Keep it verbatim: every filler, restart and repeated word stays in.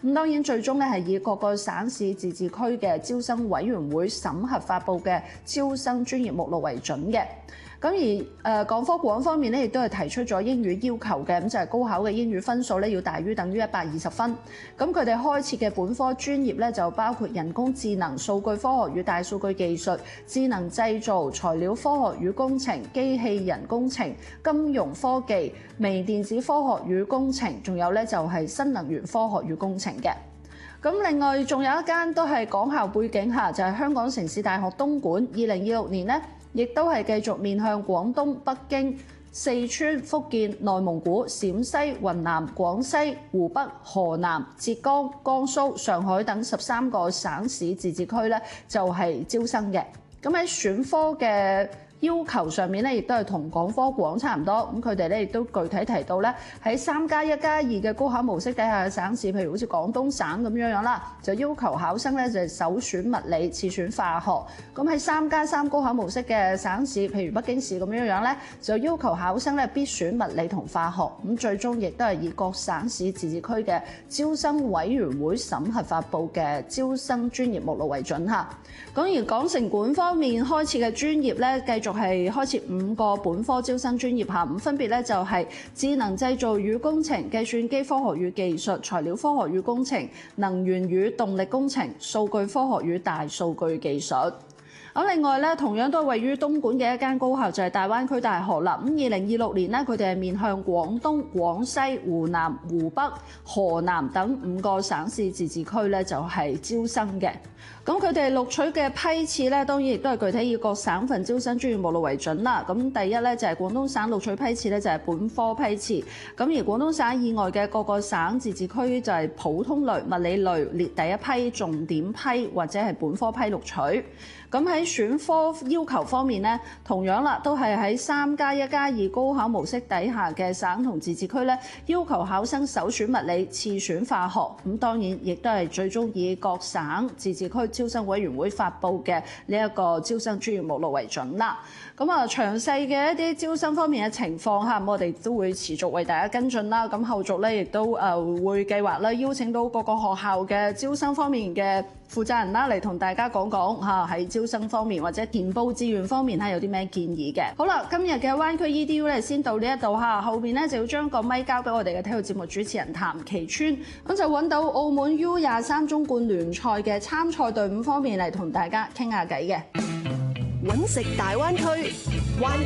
咁當然最終咧係以各個省市自治區嘅招生委員會審核發布嘅招生專業目錄為準嘅。咁而誒港科廣方面咧，亦都係提出咗英語要求嘅，咁就係高考嘅英語分數咧要大於等於一百二十分。咁佢哋開設嘅本科專業咧就包括人工智能、數據科學與大數據技術、智能製造、材料科學與工程、機器人工程、金融科技、微電子科學與工程，仲有咧就係新能源科學與工程嘅。咁另外仲有一間都係港校背景下，就係香港城市大學東莞，二零二六年咧，亦都係繼續面向廣東、北京、四川、福建、內蒙古、陝西、雲南、廣西、湖北、河南、浙江、江蘇、上海等十三個省市自治區咧，就係招生嘅。咁喺選科嘅要求上面咧，亦都係同港科廣差唔多。咁佢哋咧亦都具體提到咧，喺三加一加二嘅高考模式底下嘅省市，譬如好似廣東省咁樣樣啦，就要求考生咧就係首選物理，次選化學。咁喺三加三高考模式嘅省市，譬如北京市咁樣樣咧，就要求考生咧必選物理同化學。咁最終亦都係以各省市自治區嘅招生委員會審核發布嘅招生專業目錄為準嚇。咁而港城管方面開設嘅專業咧，繼續係開設五個本科招生專業下，咁分別咧就係智能製造與工程、計算機科學與技術、材料科學與工程、能源與動力工程、數據科學與大數據技術。咁另外咧，同樣都係位於東莞嘅一間高校就係大灣區大學啦。咁二零二六年咧，佢哋係面向廣東、廣西、湖南、湖北、河南等五個省市自治區咧，就係招生嘅。咁佢哋錄取嘅批次咧，當然亦都係具體以各省份招生專業目錄為準啦。咁第一咧就係廣東省錄取批次咧就係本科批次，咁而廣東省以外嘅各個省自治區就係普通類、物理類列第一批、重點批或者係本科批錄取。咁喺選科要求方面咧，同樣啦，都係喺三加一加二高考模式底下嘅省同自治區咧，要求考生首選物理，次選化學。咁當然亦都係最終以各省自治區招生委員會發布嘅呢一個招生專業目錄為準啦。咁啊，詳細嘅一啲招生方面嘅情況嚇，我哋都會持續為大家跟進啦。咁後續咧亦都誒會計劃咧邀請到各個學校嘅招生方面嘅負責人啦，嚟同大家講講嚇喺招生方面或者填報志願方面係有啲咩建議嘅。好啦，今日嘅灣區 E D U 咧先到呢一度嚇，後邊咧就要將個咪交俾我哋嘅體育節目主持人譚其川，咁就揾到澳門 U 廿三中冠聯賽嘅參賽隊伍方面嚟同大家傾下偈嘅。 揾食大灣區。